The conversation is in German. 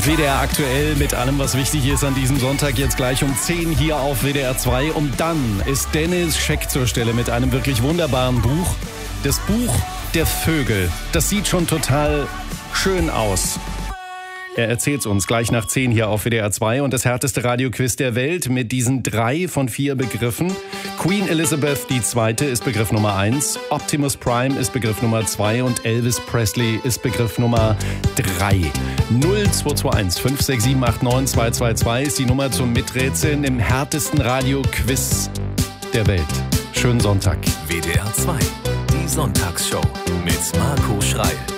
WDR aktuell mit allem, was wichtig ist an diesem Sonntag, jetzt gleich um 10 hier auf WDR 2. Und dann ist Dennis Scheck zur Stelle mit einem wirklich wunderbaren Buch. Das Buch der Vögel. Das sieht schon total schön aus. Er erzählt es uns gleich nach 10 hier auf WDR 2 und das härteste Radioquiz der Welt mit diesen 3 von 4 Begriffen. Queen Elizabeth II. Ist Begriff Nummer 1, Optimus Prime ist Begriff Nummer 2 und Elvis Presley ist Begriff Nummer 3. 0221 567 89 222 ist die Nummer zum Miträtseln im härtesten Radioquiz der Welt. Schönen Sonntag. WDR 2, die Sonntagsshow mit Marco Schreil.